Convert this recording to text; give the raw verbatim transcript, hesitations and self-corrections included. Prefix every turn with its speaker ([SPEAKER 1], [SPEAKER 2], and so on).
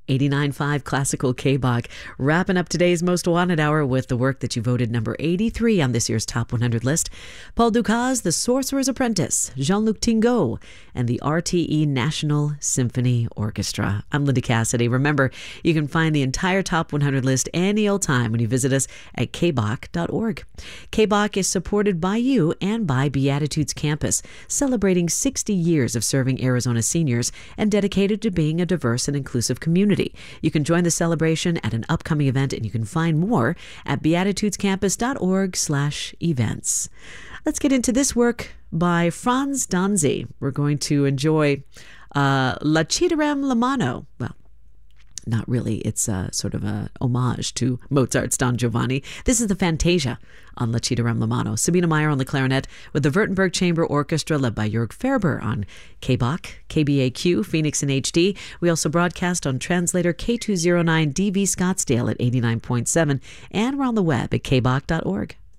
[SPEAKER 1] eighty-nine point five Classical K-Bach. Wrapping up today's Most Wanted Hour with the work that you voted number eighty-three on this year's Top one hundred list. Paul Dukas, The Sorcerer's Apprentice, Jean-Luc Tingot, and the R T E National Symphony Orchestra. I'm Linda Cassidy. Remember, you can find the entire Top one hundred list any old time when you visit us at k bach dot org. K-Bach is supported by you and by Beatitudes Campus, celebrating sixty years of serving Arizona seniors and dedicated to being a diverse and inclusive community. You can join the celebration at an upcoming event, and you can find more at beatitudescampus.org slash events. Let's get into this work by Franz Danzi. We're going to enjoy uh, Laciderem la mano. Well, not really. It's a, sort of a homage to Mozart's Don Giovanni. This is the Fantasia on Laciderem la mano. Sabina Meyer on the clarinet with the Württemberg Chamber Orchestra led by Jörg Ferber on K-Bach, K B A Q, Phoenix in H D. We also broadcast on translator K two oh nine D V Scottsdale at eighty-nine point seven, and we're on the web at k bach dot org.